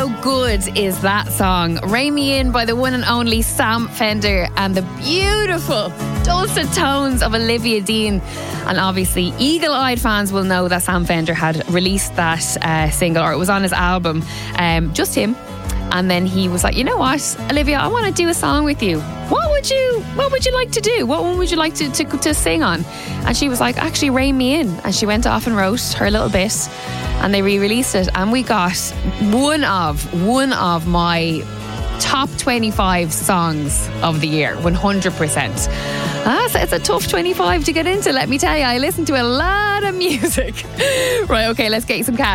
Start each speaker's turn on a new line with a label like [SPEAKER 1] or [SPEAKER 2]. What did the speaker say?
[SPEAKER 1] How good is that song? Rein Me In by the one and only Sam Fender and the beautiful dulcet tones of Olivia Dean. And obviously eagle-eyed fans will know that Sam Fender had released that single, or it was on his album, just him. And then he was like, you know what, Olivia, I want to do a song with you. What would you like to do? What one would you like to sing on? And she was like, actually, Rein Me In. And she went off and wrote her little bit, and they re-released it. And we got one of my top 25 songs of the year, 100%. So it's a tough 25 to get into, let me tell you. I listen to a lot of music. Right, okay, let's get you some cash.